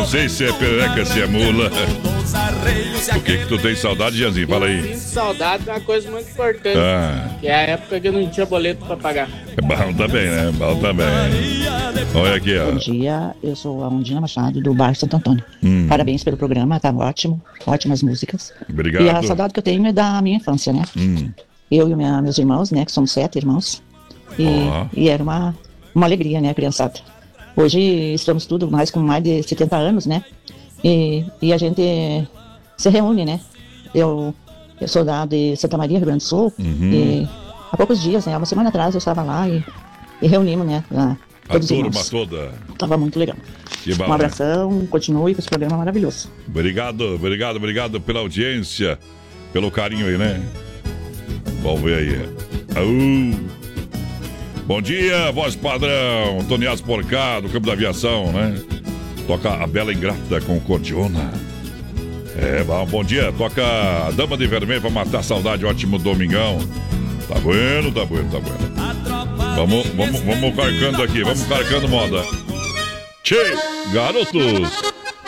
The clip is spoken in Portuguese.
não sei se é perereca, se é mula. O que tu tem saudade, Janzinho? Fala aí. Sinto saudade de uma coisa muito importante, que é a época que eu não tinha boleto pra pagar. É bom também, né? Bom também. Olha aqui, ó. Bom dia, eu sou a Undina Machado, do bairro Santo Antônio. Parabéns pelo programa, tá ótimo, ótimas músicas. Obrigado. E a saudade que eu tenho é da minha infância, né? Eu e meus irmãos, né, que somos 7 irmãos. E era uma alegria, né, criançada. Hoje estamos tudo mais com mais de 70 anos, né? E a gente se reúne, né? Eu sou de Santa Maria, Rio Grande do Sul. E há poucos dias, né? Uma semana atrás eu estava lá e reunimos, né? Todos a turma irmãos. toda. Tava muito legal. Que bom, Um abração, continue com esse programa maravilhoso. Obrigado pela audiência, pelo carinho aí, né? Vamos ver aí. Bom dia, voz padrão, Tonias Porcá, do campo da aviação, né? Toca a Bela Ingrata com Cordiona. Bom dia, toca a Dama de Vermelho pra matar a saudade, ótimo domingão. Tá bueno. Vamos carcando aqui, vamos carcando moda. Tchê, garotos!